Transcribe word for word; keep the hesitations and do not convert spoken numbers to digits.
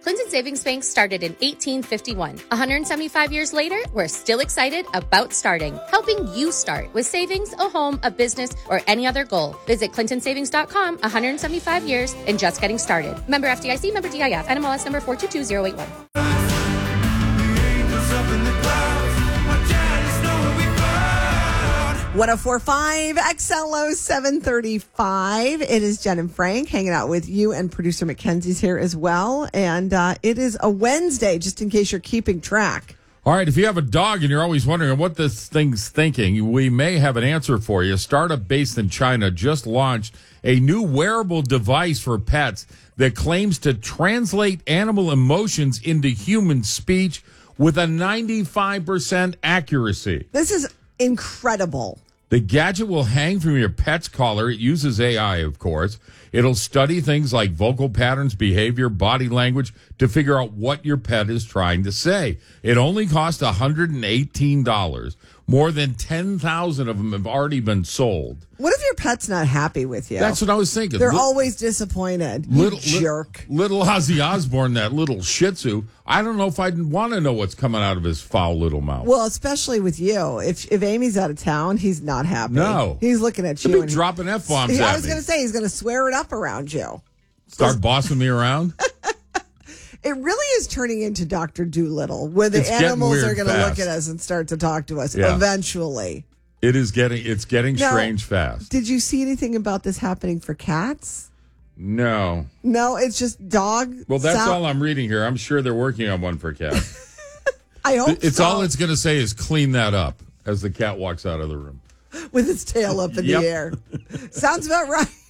Clinton Savings Bank started in eighteen fifty-one. one hundred seventy-five years later, we're still excited about starting, helping you start with savings, a home, a business, or any other goal. Visit clinton savings dot com, one hundred seventy-five years, and just getting started. Member F D I C, member D I F, N M L S number four two two zero eight one. one oh four point five X L O seven thirty-five. It is Jen and Frank hanging out with you, and producer Mackenzie's here as well. And uh, it is a Wednesday, just in case you're keeping track. All right, if you have a dog and you're always wondering what this thing's thinking, we may have an answer for you. A startup based in China just launched a new wearable device for pets that claims to translate animal emotions into human speech with a ninety-five percent accuracy. This is incredible. The gadget will hang from your pet's collar. It uses A I, of course. It'll study things like vocal patterns, behavior, body language to figure out what your pet is trying to say. It only costs one hundred eighteen dollars. More than ten thousand of them have already been sold. What if your pet's not happy with you? That's what I was thinking. They're Li- always disappointed. You little jerk. Li- little Ozzy Osbourne, that little Shih Tzu. I don't know if I'd want to know what's coming out of his foul little mouth. Well, especially with you. If if Amy's out of town, he's not happy. No. He's looking at you. He'll be and he- dropping F-bombs He- at I was me. going to say, he's going to swear it up around you. Start bossing me around? It really is turning into Doctor Doolittle, where the It's getting animals weird are going to fast. look at us and start to talk to us Yeah. eventually. It is getting, it's getting Now, strange fast. Did you see anything about this happening for cats? No. No, it's just dog. Well, that's sound- all I'm reading here. I'm sure they're working on one for cats. I hope It's so. all it's going to say is clean that up as the cat walks out of the room. With its tail up in Yep. the air. Sounds about right.